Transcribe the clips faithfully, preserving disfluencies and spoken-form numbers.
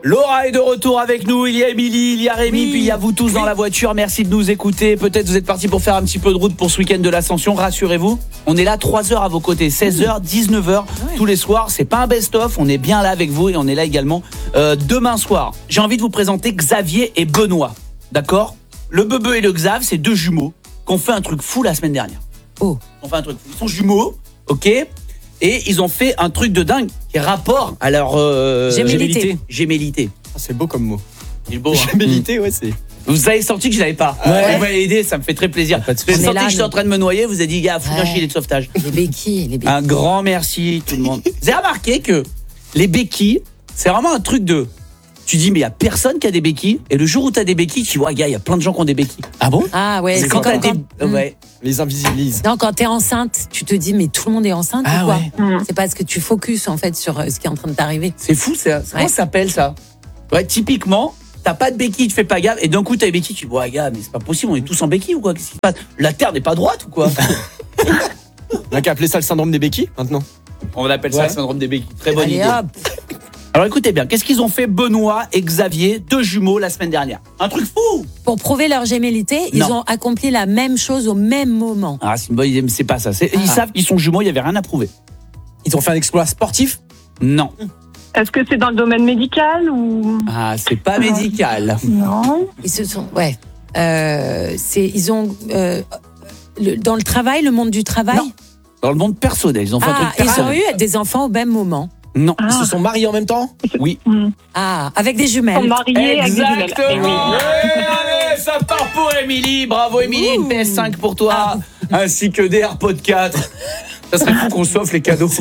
Laura est de retour avec nous, il y a Émilie, il y a Rémi, oui. puis il y a vous tous dans la voiture. Merci de nous écouter. Peut-être vous êtes partis pour faire un petit peu de route pour ce week-end de l'Ascension. Rassurez-vous, on est là trois heures à vos côtés, seize heures, dix-neuf heures ouais. tous les soirs. C'est pas un best-of, on est bien là avec vous et on est là également euh, demain soir. J'ai envie de vous présenter Xavier et Benoît, d'accord? Le Bebe et le Xav, c'est deux jumeaux qui ont fait un truc fou la semaine dernière. Oh. Ils ont fait un truc fou. Ils sont jumeaux, ok? Et ils ont fait un truc de dingue qui est rapport à leur euh, gémellité. Gémellité. Ah, c'est beau comme mot. C'est beau. Hein. Gémellité, ouais, c'est. Vous avez senti que je l'avais pas. Ouais. Vous m'avez aidé, ça me fait très plaisir. Vous avez senti là, que j'étais en train de me noyer, vous avez dit, gars, fous un gilet de sauvetage. Les béquilles, les béquilles. Un grand merci, tout le monde. Vous avez remarqué que les béquilles, c'est vraiment un truc de. Tu dis, mais il n'y a personne qui a des béquilles. Et le jour où tu as des béquilles, tu vois, gars, il y a plein de gens qui ont des béquilles. Ah bon? Ah ouais, c'est, c'est quand, quand t'as des. quand... Ouais. Les invisibilises. Non, quand t'es enceinte, tu te dis, mais tout le monde est enceinte ah ou quoi ouais. mmh. C'est parce que tu focuses en fait sur ce qui est en train de t'arriver. C'est fou, ça. Comment ouais. ça s'appelle ça? Ouais, typiquement, t'as pas de béquilles, tu fais pas gaffe, et d'un coup t'as des béquilles, tu dis, ouais, gars, mais c'est pas possible, on est tous en béquilles ou quoi? Qu'est-ce qui se passe? La Terre n'est pas droite ou quoi? On a qu'à appeler ça le syndrome des béquilles maintenant. On appelle ça ouais. le syndrome des béquilles. Très bonne Allez, idée. Hop. Alors écoutez bien, qu'est-ce qu'ils ont fait Benoît et Xavier, deux jumeaux la semaine dernière? Un truc fou! Pour prouver leur gémellité, ils non. ont accompli la même chose au même moment. Ah, c'est une bonne idée, mais c'est pas ça. C'est, ah. Ils savent qu'ils sont jumeaux, il n'y avait rien à prouver. Ils ont fait un exploit sportif? Non. Est-ce que c'est dans le domaine médical ou... Ah, c'est pas médical. Non. Ils se sont... Ouais. Euh, c'est, ils ont... Euh, le, dans le travail, le monde du travail? Non. Dans le monde personnel, ils ont fait ah, un truc personnel. Ils ont eu des enfants au même moment? Non. Ah. Ils se sont mariés en même temps? Oui. Ah, avec des jumelles. Ils sont mariés avec des jumelles. Exactement. Ouais, ça part pour Émilie. Bravo Émilie, une P S cinq pour toi, ah. ainsi que des AirPods quatre. Ça serait fou qu'on s'offre les cadeaux.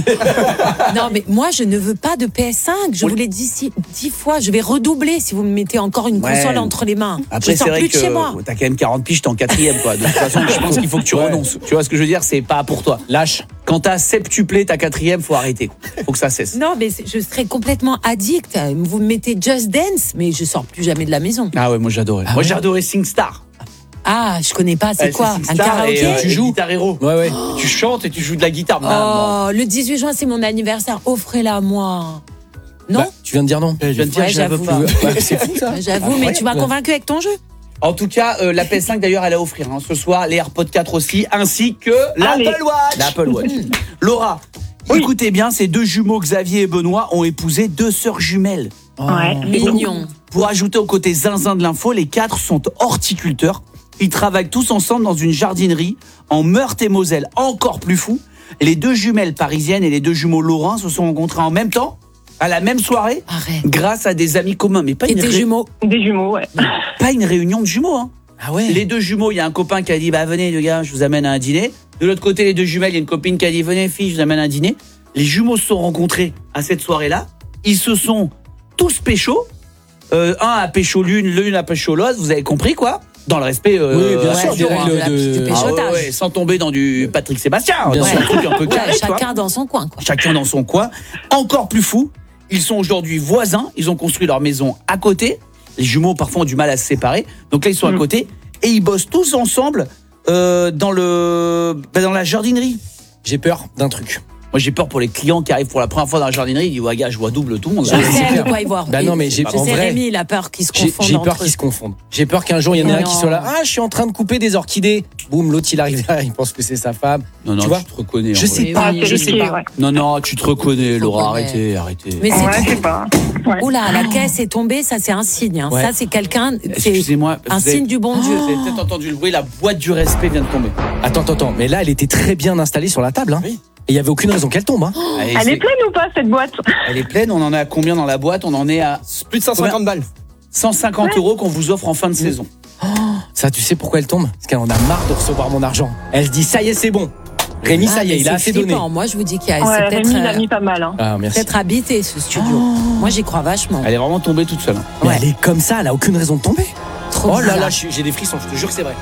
Non, mais moi, je ne veux pas de P S cinq. Je oui. vous l'ai dit dix fois. Je vais redoubler si vous me mettez encore une ouais. console entre les mains. Après, je sors c'est vrai plus que de chez moi. T'as quand même quarante piges, t'es en quatrième, quoi. De toute façon, je pense qu'il faut que tu ouais. renonces. Tu vois ce que je veux dire? C'est pas pour toi. Lâche. Quand t'as septuplé ta quatrième, faut arrêter. Faut que ça cesse. Non, mais je serais complètement addict. Vous me mettez Just Dance, mais je sors plus jamais de la maison. Ah ouais, moi j'adorais. Ah moi ouais. j'ai adoré SingStar. Ah, je connais pas, c'est euh, quoi? C'est un karaoké et, euh, Tu joues Guitar Hero. Ouais, ouais. Oh. Tu chantes et tu joues de la guitare. Oh, bah, le dix-huit juin, c'est mon anniversaire. Offrez-la à moi. Non? Bah, tu viens de dire non. Je viens de dire ouais, je la veux pas. Bah, c'est fou ça. J'avoue, ah, mais ouais, tu m'as ouais. convaincu avec ton jeu. En tout cas, euh, la P S cinq d'ailleurs, elle a offrir hein, ce soir les AirPods quatre aussi, ainsi que l'Apple Watch. L'Apple Watch. Laura, oui. écoutez bien, ces deux jumeaux Xavier et Benoît ont épousé deux sœurs jumelles. Oh. Ouais. Mignon. Pour ajouter au côté zinzin de l'info, les quatre sont horticulteurs. Ils travaillent tous ensemble dans une jardinerie en Meurthe-et-Moselle. Encore plus fou, les deux jumelles parisiennes et les deux jumeaux lorrains se sont rencontrés en même temps, à la même soirée, Arrête. grâce à des amis communs. Mais pas et une des ré... jumeaux. Des jumeaux, ouais. Pas une réunion de jumeaux. Hein. Ah ouais. Les deux jumeaux, il y a un copain qui a dit bah venez les gars, je vous amène à un dîner. De l'autre côté, les deux jumelles, il y a une copine qui a dit venez filles, je vous amène à un dîner. Les jumeaux se sont rencontrés à cette soirée-là. Ils se sont tous pécho. Euh, un a pécho l'une, l'une a pécho l'autre. Vous avez compris quoi? Dans le respect, euh, oui, bien ouais, sûr, des règles de, de... Ah ouais, ouais, sans tomber dans du Patrick Sébastien, bien dans sûr. un truc un peu carré. Ouais, chacun quoi. dans son coin. Quoi. Chacun dans son coin. Encore plus fou, ils sont aujourd'hui voisins. Ils ont construit leur maison à côté. Les jumeaux parfois ont du mal à se séparer. Donc là, ils sont mmh. à côté et ils bossent tous ensemble euh, dans le, bah, dans la jardinerie. J'ai peur d'un truc. Moi, j'ai peur pour les clients qui arrivent pour la première fois dans la jardinerie. Ils disent, ouais, gars, je vois double tout le monde. Je sais de quoi ils voient. Bah non, mais j'ai je sais, Rémi, il a peur qu'ils se confondent. J'ai, j'ai peur qu'ils se confondent. J'ai peur qu'un jour, il y en ait un qui soit là. Ah, je suis en train de couper des orchidées. Boum, l'autre, il arrive là, il pense que c'est sa femme. Non, non, tu vois, tu te reconnais. Je sais pas, oui, je sais pas. Ouais. Non, non, tu te reconnais, Laura. Arrêtez, arrêtez. Mais c'est ouais, je sais pas. Ouais. Oula, la caisse est tombée, ça, c'est un signe. Hein. Ouais. Ça, c'est quelqu'un. C'est Excusez-moi. un signe du bon Dieu. Vous avez peut-être entendu le bruit, la boîte du respect vient de tomber. Attends, attends, attends. Mais là, elle était très bien installée sur la table. Hein. Oui. Et il n'y avait aucune raison qu'elle tombe. Hein. Allez, elle est pleine ou pas, cette boîte? Elle est pleine, on en a combien dans la boîte? On en est à plus de cent cinquante balles. cent cinquante euros qu'on vous offre en fin de mmh. saison. Oh, ça, tu sais pourquoi elle tombe? Parce qu'elle en a marre de recevoir mon argent. Elle se dit, ça y est, c'est bon. Rémi, ah, ça y est, il a assez donné. Moi, je vous dis qu'il y a ouais, c'est peut-être, Rémi, il a mis pas mal. Hein. Ah, merci. Peut-être habité, ce studio. Oh. Moi, j'y crois vachement. Elle est vraiment tombée toute seule. Mais ouais. Elle est comme ça, elle a aucune raison de tomber. Trop oh là bizarre. là, j'ai des frissons, je te jure que c'est vrai.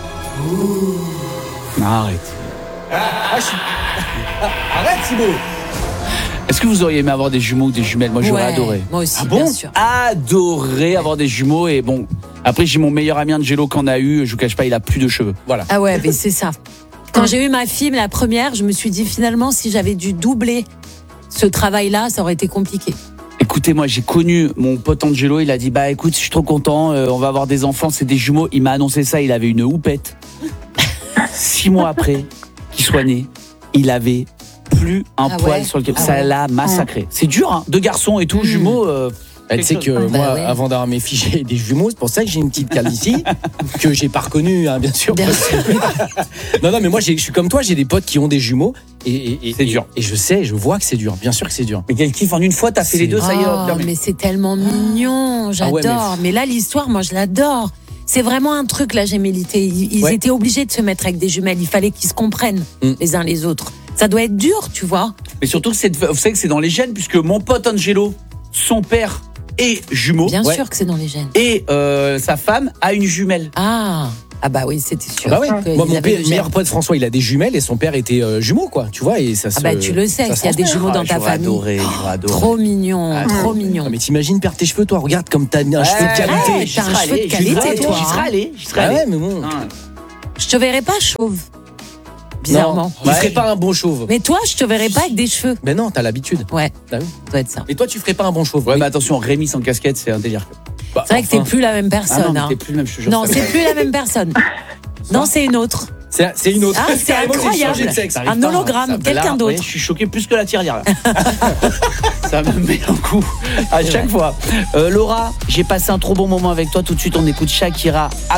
Ouh. Arrête. Ah, ah, je... ah, arrête, Thibaut. Est-ce que vous auriez aimé avoir des jumeaux ou des jumelles? Moi, j'aurais ouais, adoré. Moi aussi, ah bon bien sûr. Adoré avoir des jumeaux. Et bon, après, j'ai mon meilleur ami Angelo qui en a eu. Je vous cache pas, il a plus de cheveux. Voilà. Ah ouais, mais c'est ça. Quand j'ai eu ma fille, la première, je me suis dit finalement, si j'avais dû doubler ce travail-là, ça aurait été compliqué. Écoute, écoutez, moi j'ai connu mon pote Angelo, il a dit bah écoute, je suis trop content, euh, on va avoir des enfants, c'est des jumeaux. Il m'a annoncé ça, il avait une houppette. Six mois après qu'il soit né, il avait plus un Ah poil ouais. sur le cap. Ah Ça ouais. l'a massacré. C'est dur, hein. Deux garçons et tout, Mm. jumeaux. Euh, Elle sait que Ah bah moi, ouais. avant d'avoir mes filles, j'ai des jumeaux. C'est pour ça que j'ai une petite calvitie que j'ai pas reconnue, hein, bien sûr. Bien parce que- non, non, mais moi, j'ai- je suis comme toi. J'ai des potes qui ont des jumeaux et, et- et- C'est dur. Et, et je sais, je vois que c'est dur. Bien sûr que c'est dur. Mais quel kiff, en une fois, t'as fait les deux, ça y est. hop, Oh, terminé. mais c'est tellement mignon, j'adore. ouais, mais- mais... là, l'histoire, moi, je l'adore. C'est vraiment un truc, la gémellité. Ils, ils Ouais. étaient obligés de se mettre avec des jumelles. Il fallait qu'ils se comprennent Mm. les uns les autres. Ça doit être dur, tu vois. Mais surtout que c'est, vous savez que c'est dans les gènes, puisque mon pote Angelo, son père est jumeau. Bien Ouais. sûr que c'est dans les gènes. Et euh, sa femme a une jumelle. Ah, ah bah oui, c'était sûr. Bah ouais. qu'ils Moi, mon avaient père, le gène. meilleur pote François, il a des jumelles et son père était euh, jumeau, quoi. Tu vois, et ça se. Ah bah tu le sais, ça s'il y a se des transmet. jumeaux dans ta j'aurais famille. adoré, j'aurais adoré. Trop mignon, Ah, trop ouais. mignon. Non, mais t'imagines perdre tes cheveux, toi. Regarde comme t'as un cheveu de Ouais, qualité. j'y t'as un serais cheveu de allé, j'y qualité, serais allé, toi, J'y serais hein. allé, j'y serais Ah allé. ouais, mais bon. Ah. Je te verrais pas chauve. Bizarrement. Non, tu Ouais. ferais pas un bon chauve. Mais toi, je te verrais pas avec des cheveux. Mais non, t'as l'habitude. Ouais, Ah oui. ça doit être ça. Et toi, tu ferais pas un bon chauve. Ouais, Mais- mais attention, Rémi sans casquette, c'est un délire. Bah, C'est vrai que t'es enfin, plus la même Ah personne. non, mais hein. t'es plus le même, je te jure. Non, c'est plus la même personne. Non, c'est une autre. C'est c'est une autre. Ah, c'est Carrément, j'ai changé incroyable. de sexe. Un hologramme, Ça- quelqu'un là, ouais, d'autre. je suis choqué plus que la tirelire. Là. Ça me met un coup à chaque fois. Euh, Laura, j'ai passé un trop bon moment avec toi. Tout de suite, on écoute Shakira.